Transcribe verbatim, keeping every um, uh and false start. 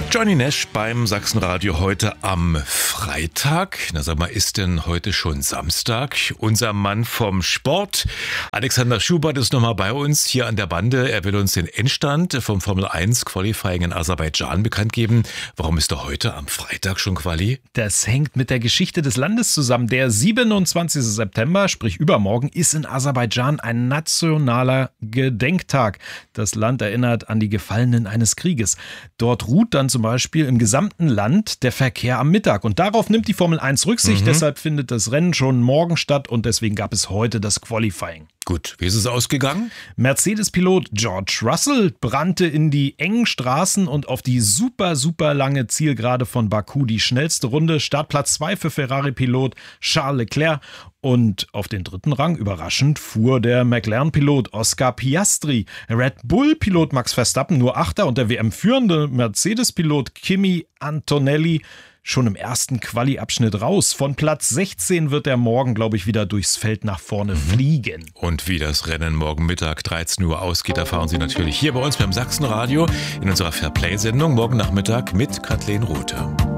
Johnny Nash beim Sachsenradio heute am Freitag. Na sag mal, ist denn heute schon Samstag? Unser Mann vom Sport, Alexander Schubert, ist nochmal bei uns hier an der Bande. Er will uns den Endstand vom Formel eins Qualifying in Aserbaidschan bekannt geben. Warum ist er heute am Freitag schon Quali? Das hängt mit der Geschichte des Landes zusammen. Der siebenundzwanzigsten September, sprich übermorgen, ist in Aserbaidschan ein nationaler Gedenktag. Das Land erinnert an die Gefallenen eines Krieges. Dort ruht dann zum Beispiel im gesamten Land der Verkehr am Mittag. Und darauf nimmt die Formel eins Rücksicht. Mhm. Deshalb findet das Rennen schon morgen statt und deswegen gab es heute das Qualifying. Gut, wie ist es ausgegangen? Mercedes-Pilot George Russell brannte in die engen Straßen und auf die super, super lange Zielgerade von Baku. Die schnellste Runde, Startplatz zwei für Ferrari-Pilot Charles Leclerc. Und auf den dritten Rang, überraschend, fuhr der McLaren-Pilot Oscar Piastri. Red Bull-Pilot Max Verstappen nur Achter und der W M-führende Mercedes-Pilot Kimi Antonelli schon im ersten Quali-Abschnitt raus. Von Platz sechzehn wird er morgen, glaube ich, wieder durchs Feld nach vorne mhm. fliegen. Und wie das Rennen morgen Mittag dreizehn Uhr ausgeht, erfahren Sie natürlich hier bei uns beim Sachsenradio in unserer Fairplay-Sendung morgen Nachmittag mit Kathleen Rothe.